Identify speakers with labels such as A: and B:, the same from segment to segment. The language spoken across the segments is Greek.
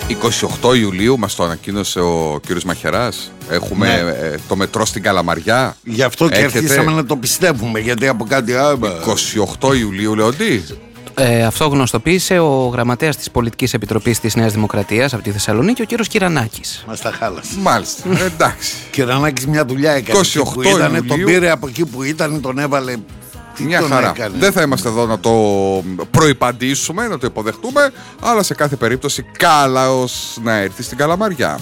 A: 28 Ιουλίου μας το ανακοίνωσε ο κύριος Μαχαιράς. Έχουμε το μετρό στην Καλαμαριά.
B: Γι' αυτό και αρχίσαμε να το πιστεύουμε, γιατί από κάτι άλλο.
A: 28 Ιουλίου, Λεοντή.
C: Αυτό γνωστοποίησε ο γραμματέας της Πολιτικής Επιτροπής της Νέας Δημοκρατίας από τη Θεσσαλονίκη, ο κύριος Κυρανάκης.
B: Μας τα χάλασε.
A: Μάλιστα, εντάξει.
B: Κυρανάκης μια δουλειά έκανε.
A: 28
B: Ιουλίου. Τον πήρε από εκεί που ήταν, τον έβαλε.
A: Μια χαρά. Δεν θα είμαστε εδώ να το προϋπαντήσουμε, να το υποδεχτούμε, αλλά σε κάθε περίπτωση κάλαος να έρθει στην Καλαμαριά.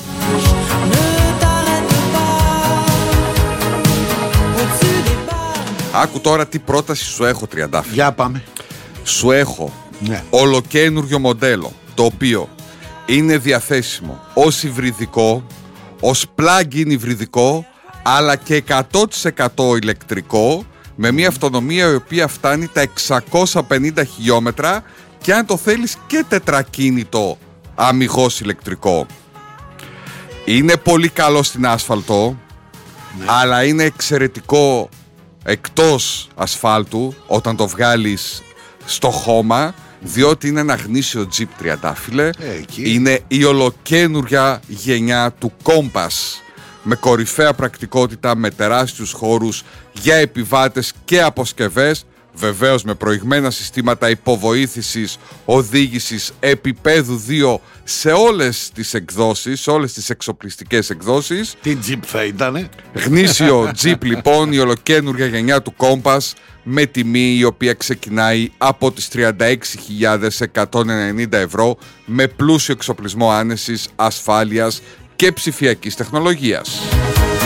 A: Άκου τώρα τι πρόταση σου έχω, Τριαντάφυλλο.
B: Για πάμε.
A: Σου έχω ολοκένουργιο μοντέλο, το οποίο είναι διαθέσιμο ως υβριδικό, ως plug-in υβριδικό, αλλά και 100% ηλεκτρικό, με μια αυτονομία η οποία φτάνει τα 650 χιλιόμετρα και αν το θέλεις και τετρακίνητο αμιγώς ηλεκτρικό. Είναι πολύ καλό στην άσφαλτο, αλλά είναι εξαιρετικό εκτός ασφάλτου όταν το βγάλεις στο χώμα, διότι είναι ένα γνήσιο Jeep, Τριαντάφυλλε. Είναι η ολοκένουργια γενιά του Compass, με κορυφαία πρακτικότητα, με τεράστιους χώρους για επιβάτες και αποσκευές, βεβαίως με προηγμένα συστήματα υποβοήθησης οδήγησης επίπεδου 2 σε όλες τις εκδόσεις, σε όλες τις εξοπλιστικές εκδόσεις.
B: Τι Jeep θα ήτανε?
A: Γνήσιο Jeep λοιπόν, η ολοκένουργια γενιά του Compass, με τιμή η οποία ξεκινάει από τις 36.190 ευρώ, με πλούσιο εξοπλισμό άνεσης, ασφάλειας και ψηφιακής τεχνολογίας.